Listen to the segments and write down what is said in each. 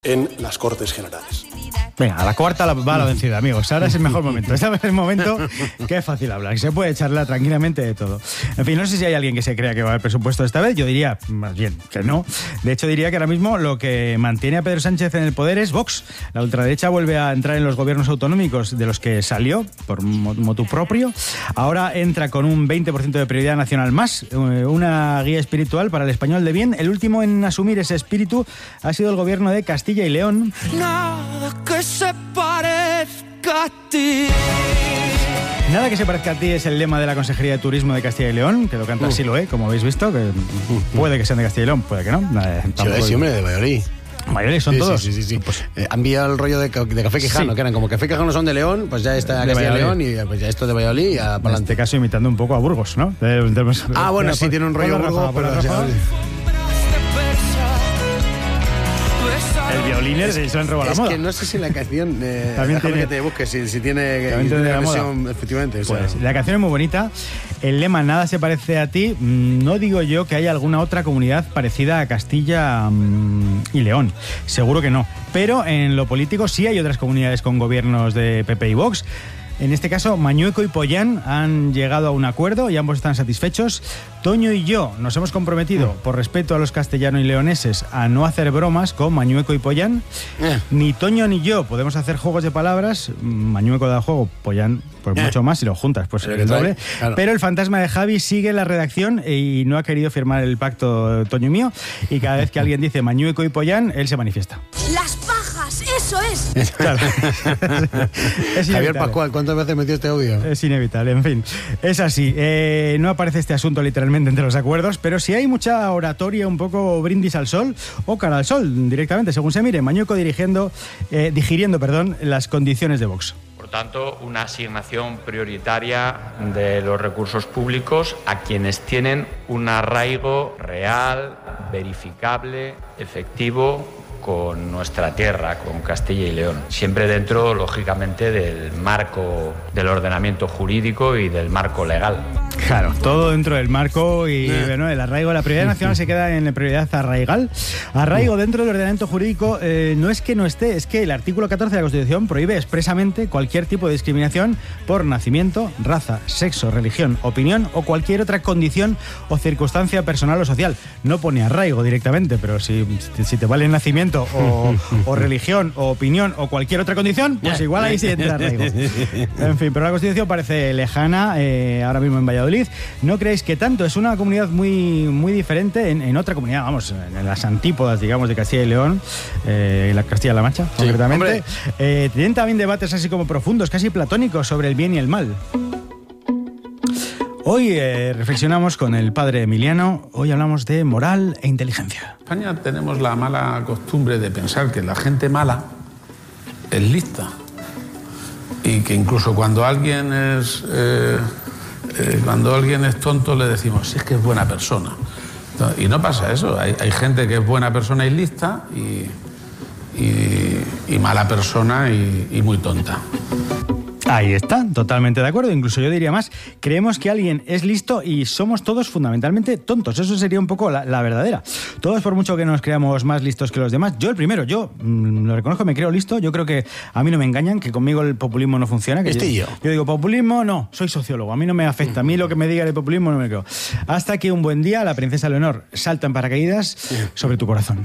en las Cortes Generales. Venga, a la cuarta va la vencida, amigos. Ahora es el mejor momento. Este es el momento que es fácil hablar, que se puede charlar tranquilamente de todo. En fin, no sé si hay alguien que se crea que va a haber presupuesto esta vez. Yo diría, más bien, que no. De hecho, diría que ahora mismo lo que mantiene a Pedro Sánchez en el poder es Vox. La ultraderecha vuelve a entrar en los gobiernos autonómicos de los que salió por motu propio. Ahora entra con un 20% de prioridad nacional más, una guía espiritual para el español de bien. El último en asumir ese espíritu ha sido el gobierno de Castilla y León. Nada que se parezca a ti. Nada que se parezca a ti es el lema de la Consejería de Turismo de Castilla y León, que lo canta Siloé, como habéis visto, que puede que sean de Castilla y León, puede que no. Sí, hombre, de Valladolid. Mayores son todos. Sí. Pues, han enviado el rollo de Café Quijano, que eran como Café Quijano son de León, pues ya está Castilla y León y pues ya esto de Valladolid y ya en este caso imitando un poco a Burgos, ¿no? Bueno, sí, tiene un rollo Burgos, pero el violín se han robado la moda. Es que no sé si la canción... también tiene... que te busques, si tiene la versión, efectivamente. Pues, la canción es muy bonita. El lema, nada se parece a ti. No digo yo que haya alguna otra comunidad parecida a Castilla y León. Seguro que no. Pero en lo político sí hay otras comunidades con gobiernos de PP y Vox. En este caso, Mañueco y Pollán han llegado a un acuerdo y ambos están satisfechos. Toño y yo nos hemos comprometido, por respeto a los castellanos y leoneses, a no hacer bromas con Mañueco y Pollán. Ni Toño ni yo podemos hacer juegos de palabras. Mañueco da juego, Pollán pues mucho más, si lo juntas, pues el doble. Claro. Pero el fantasma de Javi sigue en la redacción y no ha querido firmar el pacto Toño y mío. Y cada vez que alguien dice Mañueco y Pollán, él se manifiesta. ¡Las pajas! ¡Eso es! Claro. Es Javier Pascual, ¿cuántas veces metió este audio? Es inevitable, en fin. Es así. No aparece este asunto literalmente entre los acuerdos, pero sí hay mucha oratoria, un poco brindis al sol o cara al sol, directamente, según se mire. Mañueco digiriendo las condiciones de Vox. Por tanto, una asignación prioritaria de los recursos públicos a quienes tienen un arraigo real, verificable, efectivo con nuestra tierra, con Castilla y León. Siempre dentro, lógicamente, del marco del ordenamiento jurídico y del marco legal. Claro, todo dentro del marco y bueno, el arraigo. La prioridad nacional se queda en la prioridad arraigal. Arraigo dentro del ordenamiento jurídico no es que no esté, es que el artículo 14 de la Constitución prohíbe expresamente cualquier tipo de discriminación por nacimiento, raza, sexo, religión, opinión o cualquier otra condición o circunstancia personal o social. No pone arraigo directamente, pero si te vale el nacimiento o religión o opinión o cualquier otra condición, pues igual ahí sí entra arraigo. En fin, pero la Constitución parece lejana ahora mismo en Valladolid. ¿No creéis que tanto? Es una comunidad muy, muy diferente en otra comunidad, vamos, en las antípodas, digamos, de Castilla y León, la Castilla-La Mancha, concretamente. Tienen también debates así como profundos, casi platónicos, sobre el bien y el mal. Hoy reflexionamos con el padre Emiliano, hoy hablamos de moral e inteligencia. En España tenemos la mala costumbre de pensar que la gente mala es lista y que incluso cuando alguien es tonto le decimos, es que es buena persona. Y no pasa eso, hay gente que es buena persona y lista y mala persona y muy tonta. Ahí está, totalmente de acuerdo. Incluso yo diría más, creemos que alguien es listo y somos todos fundamentalmente tontos. Eso sería un poco la verdadera. Todos, por mucho que nos creamos más listos que los demás, yo el primero, yo lo reconozco, me creo listo. Yo creo que a mí no me engañan, que conmigo el populismo no funciona. Que yo digo, populismo no, soy sociólogo, a mí no me afecta. A mí lo que me diga el populismo no me creo. Hasta que un buen día la princesa Leonor salta en paracaídas sobre tu corazón.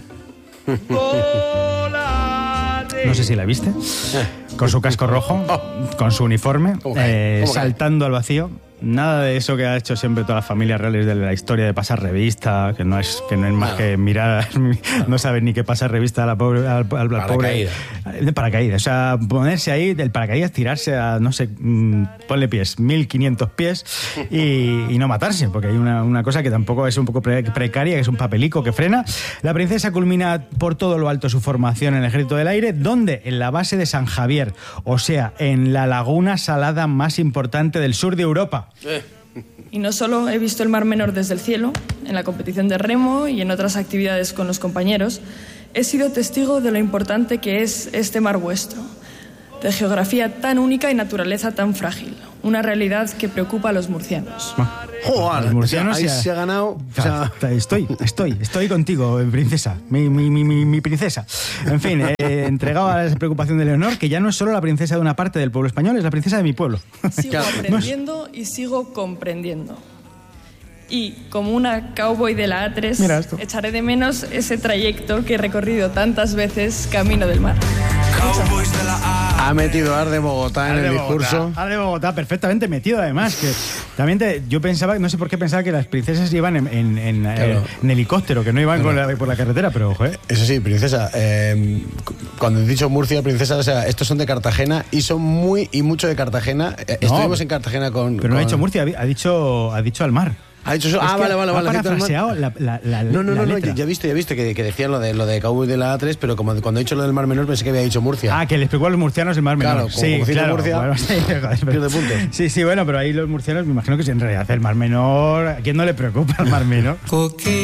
No sé si la viste. Con su casco rojo, con su uniforme, saltando al vacío. Nada de eso que ha hecho siempre todas las familias reales de la historia de pasar revista, que no es más que mirar, no saben ni qué pasar revista al pobre. De paracaídas. O sea, ponerse ahí del paracaídas, tirarse a, no sé, ponle pies, 1500 pies y no matarse, porque hay una cosa que tampoco es un poco precaria, que es un papelico que frena. La princesa culmina por todo lo alto su formación en el Ejército del Aire, donde en la base de San Javier, o sea, en la laguna salada más importante del sur de Europa. Y no solo he visto el Mar Menor desde el cielo, en la competición de remo y en otras actividades con los compañeros, he sido testigo de lo importante que es este mar vuestro, de geografía tan única y naturaleza tan frágil, una realidad que preocupa a los murcianos. ¡Joder! Los murcianos ahí se ha ganado. O sea, estoy contigo, princesa. Mi princesa. En fin, entregado a la preocupación de Leonor, que ya no es solo la princesa de una parte del pueblo español, es la princesa de mi pueblo. Sigo aprendiendo y sigo comprendiendo. Y como una cowboy de la A3, echaré de menos ese trayecto que he recorrido tantas veces camino del mar. Ha metido Ar de Bogotá en el discurso. Ar de Bogotá, perfectamente metido además. Que también yo pensaba, no sé por qué pensaba que las princesas iban en helicóptero, que no iban por la carretera, pero joder. Eso sí, princesa. Cuando he dicho Murcia, princesa, o sea, estos son de Cartagena y son mucho de Cartagena. Estuvimos en Cartagena con. Pero no ha dicho Murcia, ha dicho al mar. Ha dicho eso. Vale. Ha parafraseado la No, letra. ya he visto que decían lo de Cowboy de la A3, pero como cuando he dicho lo del Mar Menor pensé que había dicho Murcia. Que le explicó a los murcianos el Mar Menor. Claro, Murcia, bueno, pierde puntos. Sí, bueno, pero ahí los murcianos me imagino que en realidad el Mar Menor, ¿a quién no le preocupa el Mar Menor?